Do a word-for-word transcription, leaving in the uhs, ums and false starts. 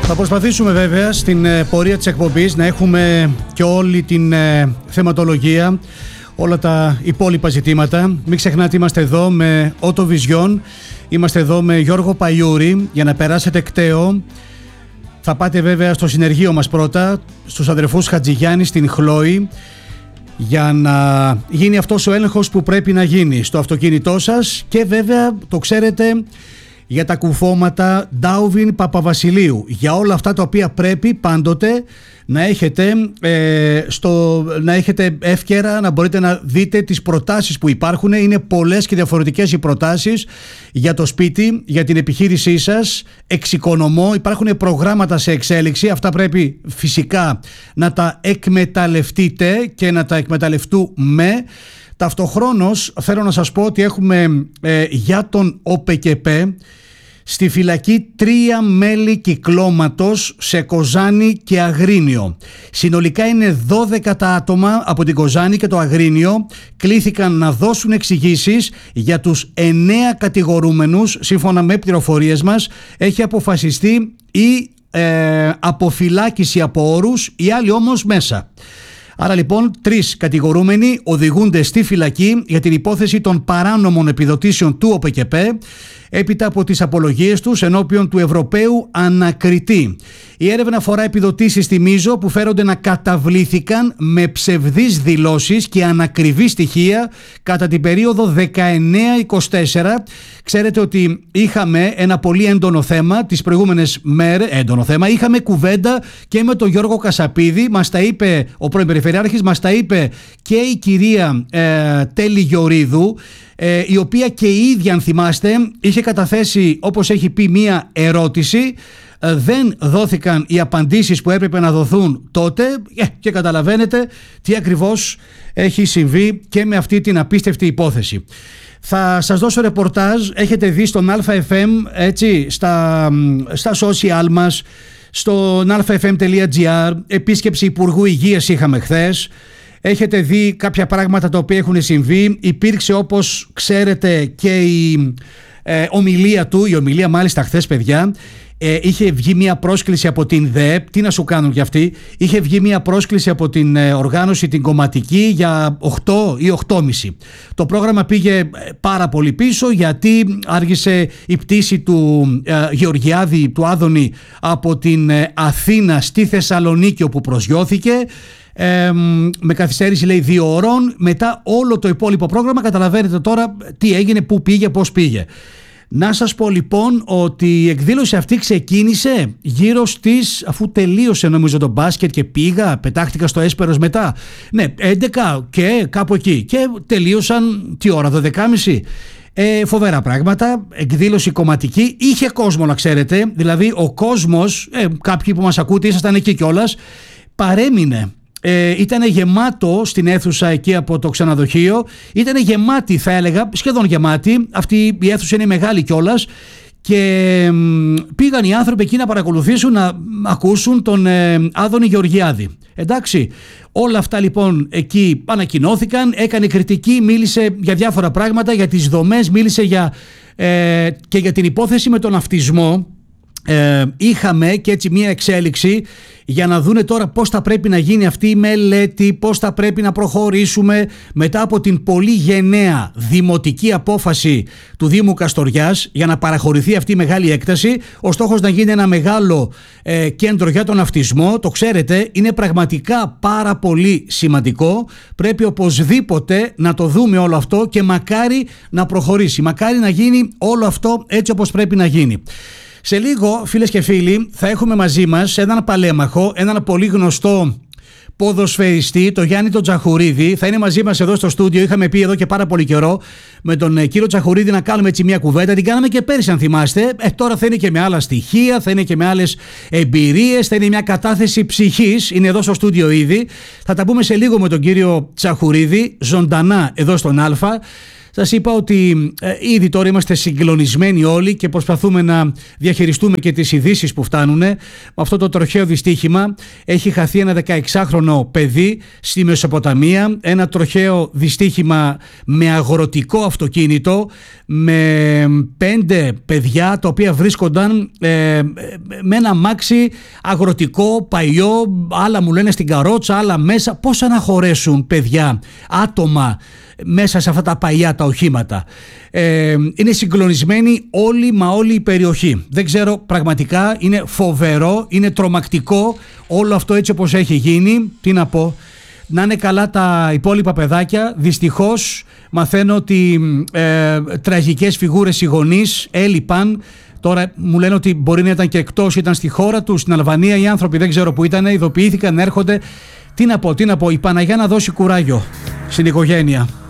Θα προσπαθήσουμε βέβαια στην πορεία της εκπομπής να έχουμε και όλη την θεματολογία, όλα τα υπόλοιπα ζητήματα. Μην ξεχνάτε, είμαστε εδώ με Auto Vision, είμαστε εδώ με Γιώργο Παϊούρη για να περάσετε κταίο. Θα πάτε βέβαια στο συνεργείο μας πρώτα, στους αδερφούς Χατζηγιάννη στην Χλόη, για να γίνει αυτός ο έλεγχος που πρέπει να γίνει στο αυτοκίνητό σας και βέβαια το ξέρετε για τα κουφώματα Ντάουβιν Παπαβασιλείου, για όλα αυτά τα οποία πρέπει πάντοτε να έχετε, ε, στο, να έχετε εύκαιρα να μπορείτε να δείτε τις προτάσεις που υπάρχουν. Είναι πολλές και διαφορετικές οι προτάσεις για το σπίτι, για την επιχείρησή σας. Εξοικονομώ, υπάρχουν προγράμματα σε εξέλιξη, αυτά πρέπει φυσικά να τα εκμεταλλευτείτε και να τα εκμεταλλευτούμε. Ταυτοχρόνως θέλω να σας πω ότι έχουμε ε, για τον ΟΠΕΚΕΠΕ στη φυλακή τρία μέλη κυκλώματος σε Κοζάνη και Αγρίνιο. Συνολικά είναι δώδεκα τα άτομα από την Κοζάνη και το Αγρίνιο. Κλήθηκαν να δώσουν εξηγήσεις για τους εννέα κατηγορούμενους. Σύμφωνα με πληροφορίες μας έχει αποφασιστεί η ε, αποφυλάκηση από όρους, οι άλλοι όμως μέσα. Άρα λοιπόν τρεις κατηγορούμενοι οδηγούνται στη φυλακή για την υπόθεση των παράνομων επιδοτήσεων του ΟΠΕΚΕΠΕ έπειτα από τις απολογίες τους ενώπιον του Ευρωπαίου Ανακριτή. Η έρευνα αφορά επιδοτήσεις στη Μίζο που φέρονται να καταβλήθηκαν με ψευδείς δηλώσεις και ανακριβή στοιχεία κατά την περίοδο δεκαεννέα είκοσι τέσσερα. Ξέρετε ότι είχαμε ένα πολύ έντονο θέμα τις προηγούμενες μέρες, έντονο θέμα, είχαμε κουβέντα και με τον Γιώργο Κασαπίδη, μας τα είπε ο πρώην Περιφερειάρχης, μας τα είπε και η κυρία ε, Τέλη Γιορίδου, ε, η οποία και η ίδια, αν θυμάστε, είχε καταθέσει, όπως έχει πει, μία ερώτηση. Ε, δεν δόθηκαν οι απαντήσεις που έπρεπε να δοθούν τότε ε, και καταλαβαίνετε τι ακριβώς έχει συμβεί και με αυτή την απίστευτη υπόθεση. Θα σας δώσω ρεπορτάζ, έχετε δει στον ΑΕΦΕΜ, έτσι, στα, στα social μας, στο alpha f m dot g r, επίσκεψη Υπουργού Υγείας είχαμε χθες. Έχετε δει κάποια πράγματα τα οποία έχουν συμβεί. Υπήρξε, όπως ξέρετε, και η ε, ομιλία του, η ομιλία μάλιστα χθες, παιδιά. Ε, είχε βγει μια πρόσκληση από την ΔΕΕΠ, τι να σου κάνουν κι αυτοί, είχε βγει μια πρόσκληση από την ε, οργάνωση την κομματική για οκτώ ή οκτώ και μισή. Το πρόγραμμα πήγε πάρα πολύ πίσω γιατί άργησε η πτήση του ε, Γεωργιάδη, του Άδωνη, από την ε, Αθήνα στη Θεσσαλονίκη όπου προσγειώθηκε. Ε, με καθυστέρηση, λέει, δύο ώρων. Μετά όλο το υπόλοιπο πρόγραμμα, καταλαβαίνετε τώρα τι έγινε, πού πήγε, πώς πήγε. Να σας πω λοιπόν ότι η εκδήλωση αυτή ξεκίνησε γύρω στις, αφού τελείωσε νομίζω το μπάσκετ και πήγα, πετάχτηκα στο Έσπερος μετά, ναι, έντεκα και κάπου εκεί, και τελείωσαν τι ώρα, δώδεκα και μισή. Ε, φοβερά πράγματα, εκδήλωση κομματική, είχε κόσμο να ξέρετε, δηλαδή ο κόσμος, ε, κάποιοι που μας ακούτε ήσασταν εκεί κιόλας, παρέμεινε. Ε, ήταν γεμάτο στην αίθουσα εκεί από το ξενοδοχείο, ήταν γεμάτη, θα έλεγα, σχεδόν γεμάτη. Αυτή η αίθουσα είναι μεγάλη κιόλας και μ, πήγαν οι άνθρωποι εκεί να παρακολουθήσουν, να ακούσουν τον ε, Άδωνη Γεωργιάδη. Εντάξει, όλα αυτά λοιπόν εκεί ανακοινώθηκαν, έκανε κριτική, μίλησε για διάφορα πράγματα, για τις δομές, μίλησε για, ε, και για την υπόθεση με τον αυτισμό. Ε, είχαμε και έτσι μια εξέλιξη για να δούνε τώρα πώς θα πρέπει να γίνει αυτή η μελέτη, πώς θα πρέπει να προχωρήσουμε μετά από την πολύ γενναία δημοτική απόφαση του Δήμου Καστοριάς για να παραχωρηθεί αυτή η μεγάλη έκταση. Ο στόχος να γίνει ένα μεγάλο ε, κέντρο για τον αυτισμό, το ξέρετε, είναι πραγματικά πάρα πολύ σημαντικό. Πρέπει οπωσδήποτε να το δούμε όλο αυτό και μακάρι να προχωρήσει, μακάρι να γίνει όλο αυτό έτσι όπως πρέπει να γίνει. Σε λίγο, φίλες και φίλοι, θα έχουμε μαζί μας έναν παλέμαχο, έναν πολύ γνωστό ποδοσφαιριστή, τον Γιάννη τον Τσαχουρίδη. Θα είναι μαζί μας εδώ στο στούντιο. Είχαμε πει εδώ και πάρα πολύ καιρό με τον κύριο Τσαχουρίδη να κάνουμε έτσι μια κουβέντα. Την κάναμε και πέρυσι, αν θυμάστε. Ε, τώρα θα είναι και με άλλα στοιχεία, θα είναι και με άλλες εμπειρίες, θα είναι μια κατάθεση ψυχής. Είναι εδώ στο στούντιο ήδη. Θα τα πούμε σε λίγο με τον κύριο Τσαχουρίδη, ζωντανά εδώ στον Α. Σας είπα ότι ε, ήδη τώρα είμαστε συγκλονισμένοι όλοι και προσπαθούμε να διαχειριστούμε και τις ειδήσεις που φτάνουν. Με αυτό το τροχαίο δυστύχημα έχει χαθεί ένα δεκαεξάχρονο παιδί στη Μεσοποταμία, ένα τροχαίο δυστύχημα με αγροτικό αυτοκίνητο, με πέντε παιδιά τα οποία βρίσκονταν ε, με ένα αμάξι αγροτικό, παλιό, άλλα μου λένε στην καρότσα, άλλα μέσα. Πώς να χωρέσουν παιδιά, άτομα μέσα σε αυτά τα παλιά τα οχήματα? Ε, είναι συγκλονισμένη όλη μα όλη η περιοχή. Δεν ξέρω, πραγματικά είναι φοβερό, είναι τρομακτικό όλο αυτό έτσι όπως έχει γίνει. Τι να πω, να είναι καλά τα υπόλοιπα παιδάκια. Δυστυχώς μαθαίνω ότι ε, τραγικές φιγούρες οι γονείς έλειπαν. Τώρα μου λένε ότι μπορεί να ήταν και εκτός, ήταν στη χώρα τους, στην Αλβανία οι άνθρωποι, δεν ξέρω που ήταν, ειδοποιήθηκαν, έρχονται. Τι να πω, τι να πω, η Παναγιά να δώσει κουράγιο στην οικογένεια.